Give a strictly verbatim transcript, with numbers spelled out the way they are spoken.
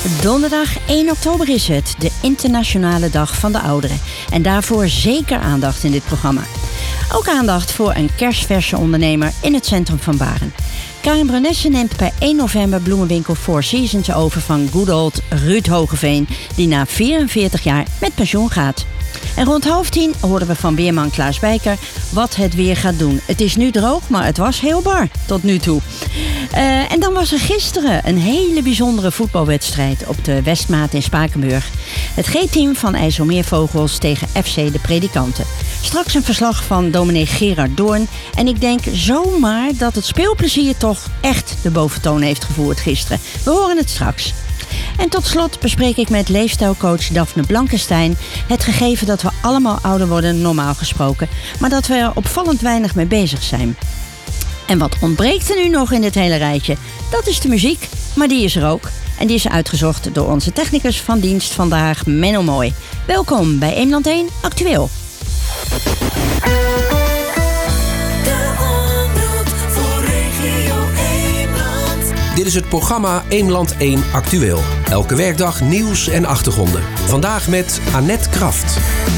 Donderdag één oktober is het, de internationale dag van de ouderen. En daarvoor zeker aandacht in dit programma. Ook aandacht voor een kersverse ondernemer in het centrum van Baren. Karin Brunesse neemt per één november bloemenwinkel Four Seasons over van good old Ruud Hogeveen, die na vierenveertig jaar met pensioen gaat. En rond half tien hoorden we van weerman Klaas Bijker wat het weer gaat doen. Het is nu droog, maar het was heel bar tot nu toe. Uh, en dan was er gisteren een hele bijzondere voetbalwedstrijd op de Westmaat in Spakenburg. Het G-team van IJsselmeervogels tegen F C de Predikanten. Straks een verslag van dominee Gerard Doorn. En ik denk zomaar dat het speelplezier toch echt de boventoon heeft gevoerd gisteren. We horen het straks. En tot slot bespreek ik met leefstijlcoach Daphne Blankenstein het gegeven dat we allemaal ouder worden, normaal gesproken, maar dat we er opvallend weinig mee bezig zijn. En wat ontbreekt er nu nog in dit hele rijtje? Dat is de muziek, maar die is er ook. En die is uitgezocht door onze technicus van dienst vandaag, Menno Mooi. Welkom bij Eemland één Actueel. Dit is het programma Eemland één Actueel. Elke werkdag nieuws en achtergronden. Vandaag met Annette Kraft.